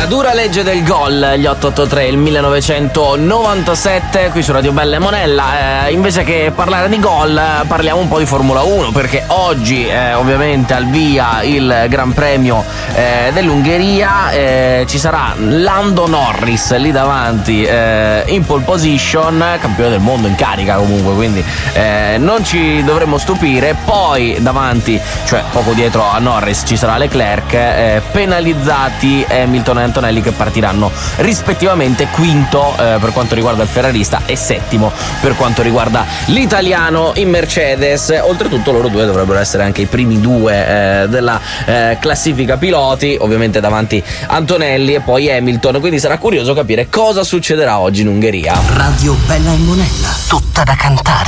dura legge del gol, gli 883, il 1997, qui su Radio Bella e Monella. Invece che parlare di gol, parliamo un po' di Formula 1, perché oggi ovviamente al via il Gran Premio dell'Ungheria. Ci sarà Lando Norris lì davanti in pole position, campione del mondo in carica comunque, quindi non ci dovremmo stupire. Poi davanti, cioè poco dietro a Norris, ci sarà Leclerc, penalizzati Hamilton e Antonelli, che partiranno rispettivamente quinto per quanto riguarda il ferrarista e settimo per quanto riguarda l'italiano in Mercedes. Oltretutto loro due dovrebbero essere anche i primi due della classifica piloti, ovviamente davanti Antonelli e poi Hamilton, quindi sarà curioso capire cosa succederà oggi in Ungheria. Radio Bella e Monella, tutta da cantare.